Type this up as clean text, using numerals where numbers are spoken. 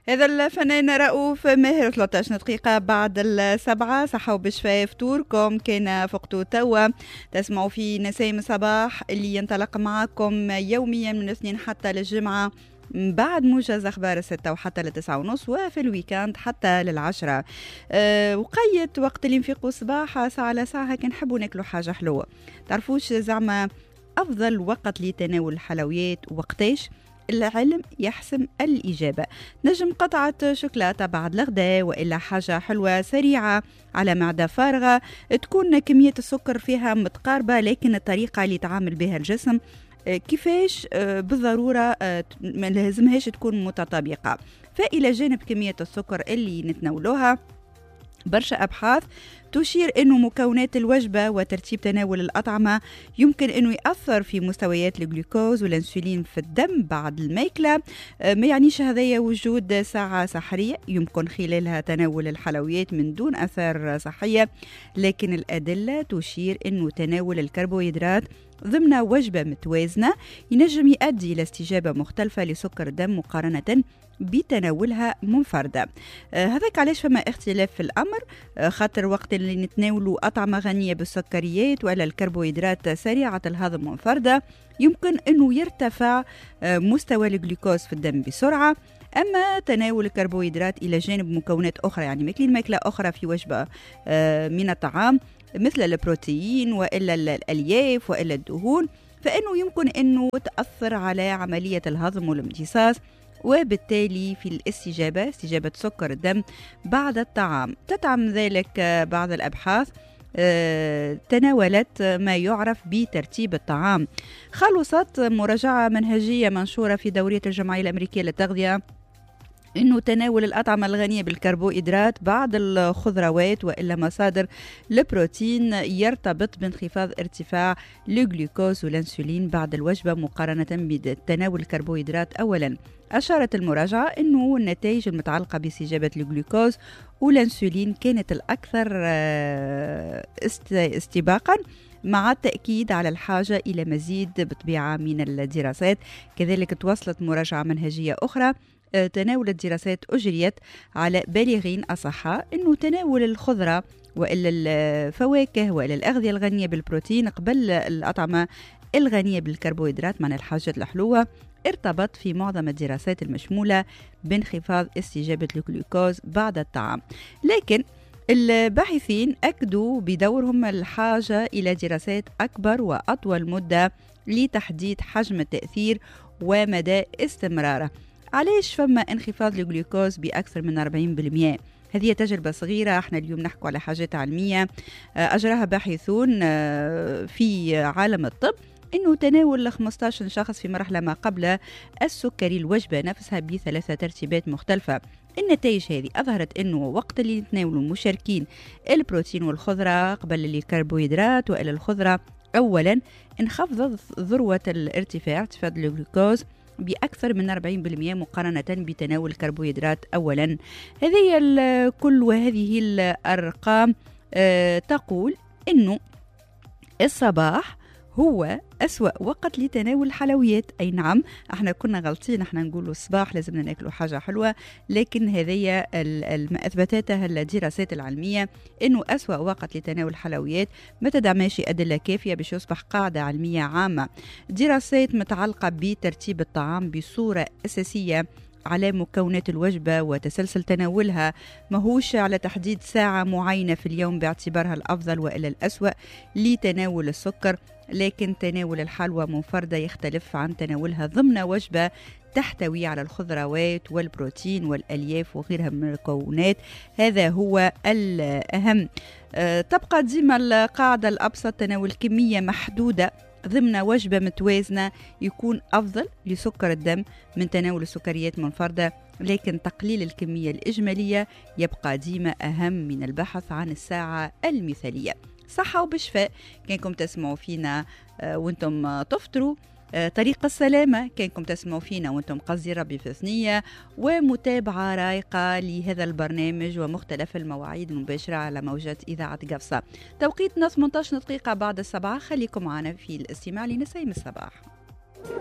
هذا الفنان رؤوف ماهر 13 دقيقة بعد السبعة. صحة وبشفاء فطوركم كان فقتوا توا تسمعوا في نسيم الصباح اللي ينطلق معكم يوميا من الاثنين حتى للجمعة بعد موجز أخبار 6 وحتى ل9:30 وفي الويكاند حتى لل10. وقيت وقت اللي نفيقوا صباح ساعة على ساعة كان نحبوا ناكلوا حاجة حلوة. تعرفوش زعما أفضل وقت لتناول الحلويات وقتاش؟ العلم يحسم الإجابة. نجم قطعة شوكولاتة بعد الغداء وإلا حاجة حلوة سريعة على معدة فارغة تكون كمية السكر فيها متقاربة، لكن الطريقة اللي يتعامل بها الجسم كيفاش بالضرورة ما لازمهاش تكون متطابقة. فإلى جانب كمية السكر اللي نتناولوها برشا أبحاث تشير أنه مكونات الوجبة وترتيب تناول الأطعمة يمكن أنه يأثر في مستويات الجلوكوز والأنسولين في الدم بعد الماكلة. ما يعنيش هذايا وجود ساعة سحرية يمكن خلالها تناول الحلويات من دون أثار صحية، لكن الأدلة تشير أنه تناول الكربوهيدرات ضمن وجبة متوازنة ينجم يؤدي إلى استجابة مختلفة لسكر الدم مقارنة بتناولها منفردة. هذاك علاش فما اختلاف في الأمر، خاطر وقت اللي نتناولوا أطعمة غنية بالسكريات ولا الكربوهيدرات سريعة الهضم منفردة يمكن أنه يرتفع مستوى الجلوكوز في الدم بسرعة. أما تناول الكربوهيدرات إلى جانب مكونات أخرى، يعني ماكلين ماكلة أخرى في وجبة من الطعام مثل البروتين وإلا الألياف وإلا الدهون، فإنه يمكن أنه تأثر على عملية الهضم والامتصاص، وبالتالي في استجابة سكر الدم بعد الطعام. تدعم ذلك بعض الأبحاث تناولت ما يعرف بترتيب الطعام. خلصت مراجعة منهجية منشورة في دورية الجمعية الأمريكية للتغذية إنه تناول الأطعمة الغنية بالكربوهيدرات بعد الخضروات وإلا مصادر البروتين يرتبط بانخفاض ارتفاع الجلوكوز والأنسولين بعد الوجبة مقارنة بتناول الكربوهيدرات أولا. أشارت المراجعة أنه النتائج المتعلقة باستجابة الجلوكوز والأنسولين كانت الأكثر استباقا، مع التأكيد على الحاجة إلى مزيد بطبيعة من الدراسات. كذلك توصلت مراجعة منهجية أخرى تناول الدراسات أجريت على بالغين أصحاء أنه تناول الخضرة وإلا الفواكه وإلا الأغذية الغنية بالبروتين قبل الأطعمة الغنية بالكربوهيدرات من الحاجات الحلوة ارتبط في معظم الدراسات المشمولة بانخفاض استجابة الجلوكوز بعد الطعام. لكن الباحثين أكدوا بدورهم الحاجة إلى دراسات أكبر وأطول مدة لتحديد حجم التأثير ومدى استمراره. علاش فما انخفاض الجلوكوز بأكثر من 40%؟ هذه تجربة صغيرة، احنا اليوم نحكوا على حاجات علمية أجراها باحثون في عالم الطب، إنه تناول 15 شخص في مرحلة ما قبل السكري الوجبة نفسها بثلاثة ترتيبات مختلفة. النتائج هذه أظهرت أنه وقت اللي يتناولوا المشاركين البروتين والخضرة قبل الكربوهيدرات وإلى الخضرة أولا انخفضت ذروة ارتفاع الجلوكوز بأكثر من 40% مقارنة بتناول الكربوهيدرات أولا. هذه الكل وهذه الأرقام تقول أنه الصباح هو أسوأ وقت لتناول الحلويات. أي نعم احنا كنا غلطين، احنا نقولوا الصباح لازمنا ناكلوا حاجة حلوة، لكن هذه ما أثبتتها الدراسات العلمية أنه أسوأ وقت لتناول الحلويات ما تدعمش أدلة كافية باش يصبح قاعدة علمية عامة. دراسات متعلقة بترتيب الطعام بصورة أساسية على مكونات الوجبة وتسلسل تناولها، ماهوش على تحديد ساعة معينة في اليوم باعتبارها الأفضل وإلا الأسوأ لتناول السكر، لكن تناول الحلوى منفردة يختلف عن تناولها ضمن وجبة تحتوي على الخضروات والبروتين والألياف وغيرها من المكونات. هذا هو الأهم. تبقى ديما القاعدة الأبسط، تناول كمية محدودة ضمن وجبة متوازنة يكون أفضل لسكر الدم من تناول السكريات منفردة، لكن تقليل الكمية الإجمالية يبقى ديما أهم من البحث عن الساعة المثالية. صحة وبشفاء كانكم تسمعوا فينا وانتم تفطروا، طريق السلامة كانكم تسمعوا فينا وانتم قصدي ربي في ثنية، ومتابعة رايقة لهذا البرنامج ومختلف المواعيد المباشرة على موجات إذاعة قفصة. توقيتنا 18 دقيقة بعد السبعة، خليكم معنا في الاستماع لنسيم الصباح.